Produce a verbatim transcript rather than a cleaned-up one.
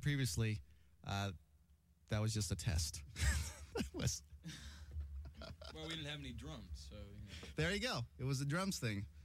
previously, uh, that was just a test. was Well, we didn't have any drums, so. You know. There you go. It was a drums thing.